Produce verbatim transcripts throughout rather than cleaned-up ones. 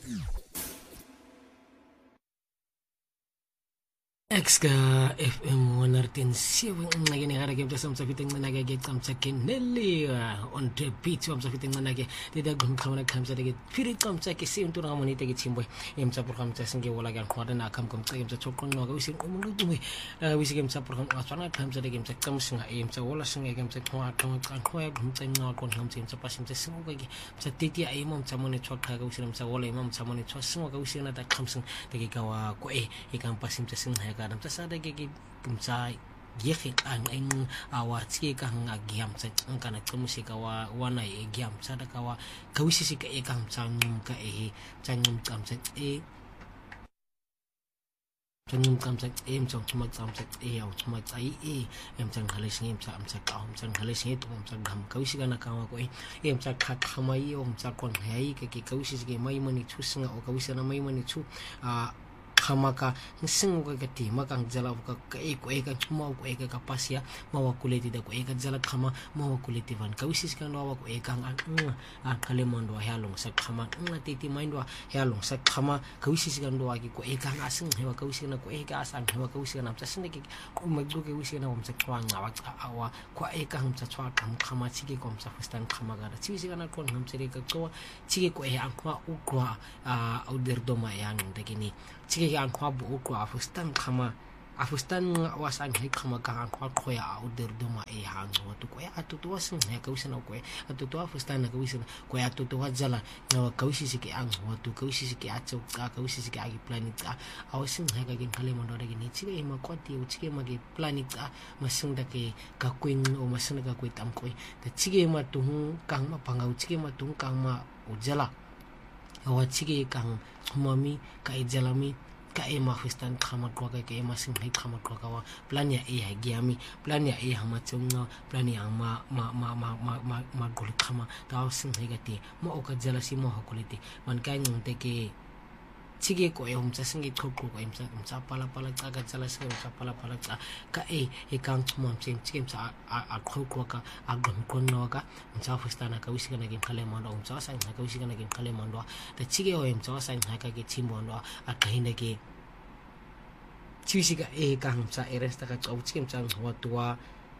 Exka F M one hundred seven ngene gara ke mtasa msafiti ngena ke ke tsamtsa ke neli on the beat wa msafiti ngena ke dida gun khamana khamsa ke phiri tsamtsa ke sim tu ramoni te ke chimbo emtsa program tsa singe wala ga khwada na kham kom tsa emtsa chokon no ga wisi umungu tume wisi ke emtsa program asana khamsa ke emtsa tsamsinga emtsa wala singa ke emtsa khwa khwa khwa gum tsa no kon kham emtsa pasim tsa singo ke emtsa titi ai mom tsa mone chokha ga wisi emtsa wala imam tsa mone chosingo ga wisi na ta khamsing te ke ka wa ko e e kam pasim tsa singa ga mtsa sa de ke kumsa yekhe ang ang awa tsi ka nga giam tsa kana tsamusi ka wa wana e giam tsa da ka wa ka wisi si ka e kam tsang ka e tsang kam tsa e tsang kam tsa e mtsang tsama tsam tsa e ya tsama tsa e e mtsang halis ngim tsa mtsa ka mtsang halis ngit mtsang gam ka wisi kana ka wa ko e mtsa kha khama yi mtsa kon hai ka ke ka wisi si ke mai mani thu singa o ka wisi na mai mani thu a khamaka nsingo ka ti makang jala ka e ko e ka chuma ko e ka pasia mawa kuleti da ko e ka jala khama mawa kuleti van ka wisis ka no ko e ka a khale mondo ya long sa khama ngati ti mindwa ya long sa khama ka wisis ka ndo ki ko e ka asing hewa ka wisis na ko e ka asang hewa ka wisis na tsa sine ki ko magdo ke wisis na om sa kwa nga wa awa ko e ka hum sa chwa kam khama chike kom sa fastan khama ga chi wisis na kon hum sere ka ko chike ko e an kwa u kwa a auder do ma yang de kini chike ang kwa bu ko afustan khama afustan wasan he khama ka ang kwa khoya auder do ma e hang ho to ko ya to to wasan he ka wisana ko to to afustan ka wisana ko ya to to wajala na ka wisisi ke ang ho to ka wisisi ke acho ka ka wisisi ke agi planet ka awasin he ka gen khale mondo de ni chike ma ko ti u chike ma ge planet ka masung da ke ka kuin o masung ka kwit am koi ta chike ma tu kang ma pangau chike ma tu kang ma ujala awa chike kang mami ka ijalami ka e mafistan khama ko ka ke masin hai khama ko ka wa plan ya e ha giami plan ya e ha ma chunga plan ya ma ma ma ma ma ma ma gol khama ta sin hai gati mo o ka jala si mo ha kuliti man kai ng te ke chige ko e hum cha singi khok ko em cha um cha pala pala ka ka jala se cha pala pala cha ka e e kang mom chen chige cha a khok ko ka a gam kon no ka um cha fustana ka wisi kana gen khale mando um cha sa na ka wisi kana gen khale mando ta chige o em cha sa na ka ke chimbo ndo a ka hinda ke chisi ka e kang cha e resta ka chau chim chang wa tua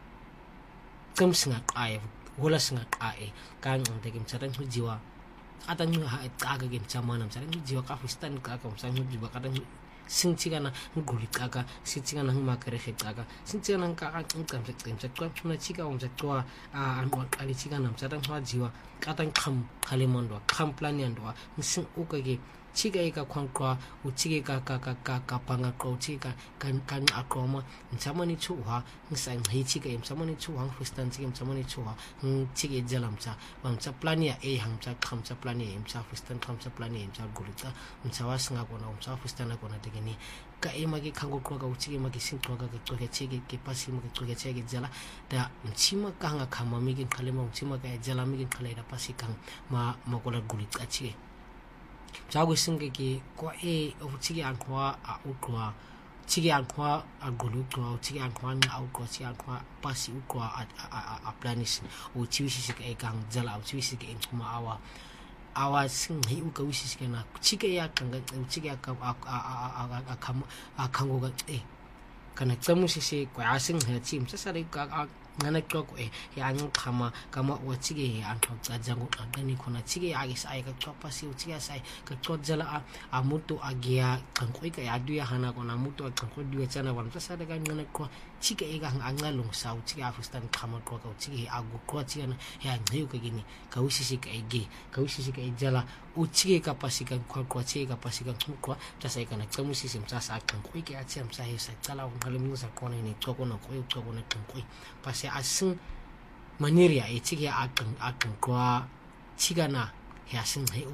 kam singa ai wala singa ai kang ang te kim cha ran hu jiwa atang ha ka ga gen cha manam cha ran jiwa ka fustan ka ka sang hu jiwa ka dan sing chi kana gulit ka ka sing chi kana ma kare he ka ka sing chi kana ka ka kam cha kam cha ko na chi ka um cha to a an wa ali chi kana cha ran ha jiwa ka tan kham khale mondo kham plan yan do sing u ka ge chiga ika kwankwa uchige ka ka ka ka ka panga ko chiga kan kan akoma nsamani chuha nsang hi chiga im samani chuha fustan chiga im samani chuha chige jalamcha bamcha plania e hamcha khamcha plania im cha fustan khamcha plania im cha gulita mchawa singa kona umcha fustan kona tegeni ka e magi khango ko ga uchige magi sin ko ga ko ga chige ke pasi magi ko ga chige jala da mchima ka nga khama migi khalema mchima ka jala migi khalera pasi kang ma makola gulita chige jago singe ki ko e o chigi an kwa a ukwa chigi an kwa a gulu kwa chigi an kwa na au ko chigi an kwa pasi ukwa a a planis o chiwisi sike e kang jala o chiwisi ke kuma awa awa sing hi u ka wisi sike na chigi ya kang chigi ya ka a a a kam a kango ga e kana tsamusi se ko asing he chim sa sare ka ngana ko ko e ya ang khama kama o chige an thok cha jangu adani khona chige agi sai ka chopa si u chige sai ka chot jala a amutu agia kan ko ka ya du ya hana ko na mutu kan ko du ya chana wan sa daga ngana ko chige e ga anga long sa u chige afustan khama ko ka chige agu ko chige na ya ngiu ka gini ka usisi ka ege ka usisi ka jala u chige ka pasi kan ko ko chige ka pasi kan ko ta sai kana chamusi sim sa sa kan ko ke a cham sa he sa chala un halim sa ko ni to ko na ko to ko na kan ko pasi asin maniria e chige akan akan kwa chigana ya sin heu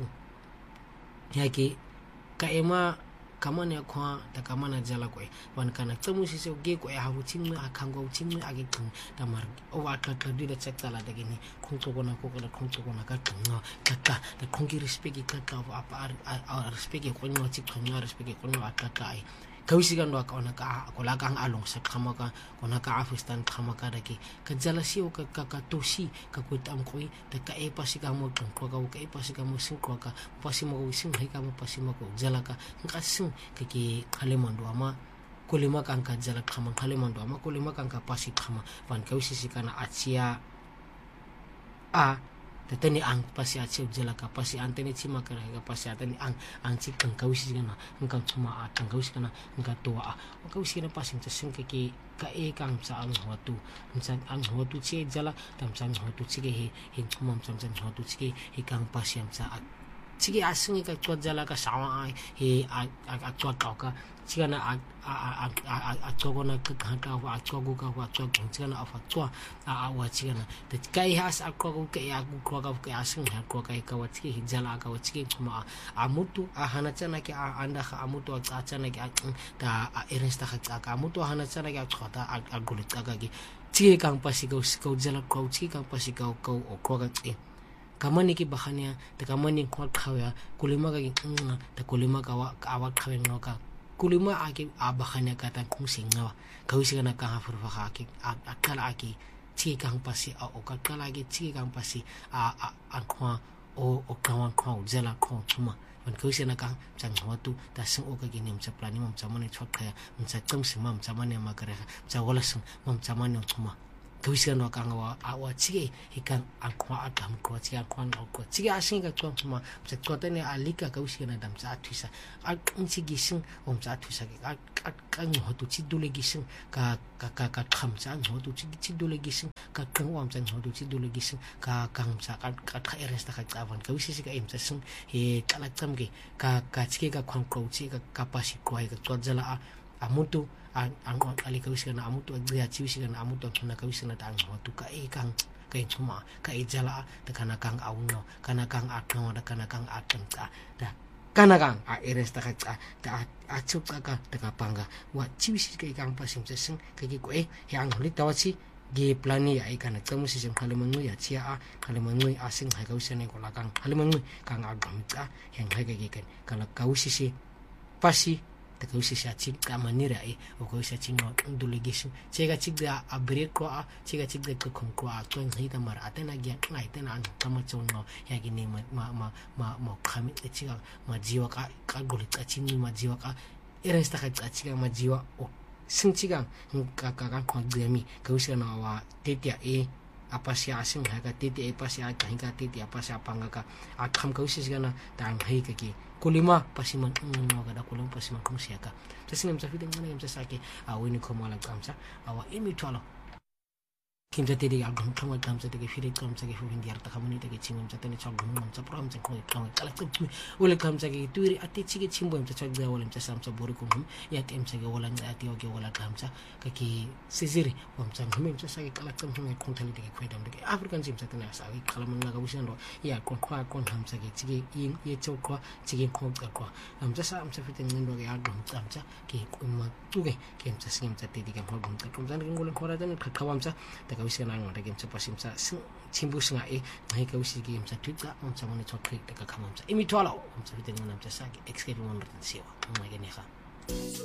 yake ka ema kamane kwa ta kamana jala ko wan kana tsamusi se ge ko ya habu chimni akango chimni age kun tamar o wa ka ka dida chektala de gini kun to kona ko kala kun to kona ka tunga kaka da kun ki respect ka ka apa respect ko no chik kun respect ko no akaka ai kausigan wa ka ona ka ko la kang along sa khama ka kona ka afistan khama ka daki ka jala siu ka ka ka tosi ka ko tam koi ta ka e pasi ka mo tong ko ka ka e pasi ka mo sing ko ka pasi mo sing hai ka mo pasi mo ko jala ka ka sing ka ki khale mando ama kulima kang ka jala khama khale mando ama kulima kang ka pasi khama van kausi sikana achia a teteni ang pasi achi jala ka pasi antene chima ka ka pasi ateni ang ang chi kang kausi kana ngkang chuma a kang kausi kana ngka toa a kausi na pasi cha sing ke ki ka e kang sa ang hotu msan ang hotu chi jala tam sang hotu chi ke he he chuma msan chan hotu chi he kang pasi am sa chi asing ka chwa jala ka sawa ai he a a chwa ka chigana a a a a chogona ka khata wa chogu ka wa chog chigana afa chwa a a wa chigana te kai has a kogu ke a ku ka ka asing ha ko kai ka wa chi jala ka wa chi chuma a mutu a hana chana ke a anda ka mutu a chana ke ta a eresta ka ka mutu hana chana ke a chota a gulit ka ki chi kang pasi ko ko jala ko chi kang pasi ko ko o ko ka chi kamani ki bahania te kamani ko khawya kulima ka ki ta kulima ka wa ka wa khaweng no ka kulima ake abahanya kata kung singawa kausi kana ka hafurfa ka akala ake chi kang pasi a o kakala ake chi kang pasi a a akwa o o kawan kwa jela kwa chuma on kausi kana ka chang watu ta sing o ka ginim cha plani mam chamane chot kaya mcha cham sim mam chamane makare cha wala sing mam chamane chuma kausi kana ka ngawa awa chi hikan akwa akam ko chi akwa ko chi asing ka chuma cha chotene alika kausi kana dam cha thisa a chi gising om cha thisa ka ka ngotu chi dule gising ka ka ka ka kham cha ngotu chi chi dule gising ka kang om cha ngotu chi dule gising ka kang cha ka ka ka eresta ka chavan kausi si ka em cha sing he kala cham ge ka ka chi ka khang ko chi ka kapasi ko ai ka chojala a amutu ang ang ali kausi kana amutu agya chi si kana amutu kana kausi na tang ngotu ka e kang ka chuma ka e jala ta kana kang auno kana kang akno da kana kang akan ta da kana kang a eresta ka ta ta a chup ka ka ta ka panga wa chi si ka kang pasim sa sing ka ki ko e yang holi tawachi ge plani ai kana chamu si sim khale mangu ya chia a khale mangu asing hai kausi ne ko la kang khale mangu kang agam ta yang hai ka ki kan kana kausi si pasi ta kausi sa chik ka manira e o kausi sa ching no dule gisu chega chik da a break ko a chega chik da ko khom ko a to ngai da mar atena gya ngai tena an kama chon no ya gi ne ma ma ma ma khami e chiga ma jiwa ka ka gole ka chini ma jiwa ka eresta ka chiga ma jiwa o sing chiga ka ka ka ko gemi kausi na wa tetia e apa si asing ha ka titi e pa si a ka ka titi apa si apanga ka a kham kausi sigana tang hai ka ki kulima pasiman no kada kulima pasiman kung siaka tasingam sa fiteng ngana yam sa sake a wini ko mala kamsa awa imi twalo kimsa tedi al gum kama kamsa tegi firi kamsa ke furin diar ta kamuni tegi chingam sa teni chog gum sa pram sa ko kama kala kum wala kamsa ke tuiri ati chige chimbo yam sa chog da wala sa sam sa bori kum ya tem sa ke wala ati o ke wala kamsa ka ki siziri wam sa ngum sa sa ke kala kum kum ko tani tegi kwedam tegi african sim sa tena sa ke kala manga ga busan ro ya kon kwa kon kamsa ke chige yin ye chog kwa chige ko ka kwa am sa sam sa fiteng ndo ke al gum kamsa ke kuma tuge ke sa singam sa tedi ke hol gum ka kum san ke ngol ko ra tani ka kawam sa kausi na ngada game sa pasim sa chimbu singa e ngai kausi game sa twitsa on sa mone chokri ta ka khamam sa imi twala on sa fiteng nam sa sa ke exket one rat siwa ngai ne kha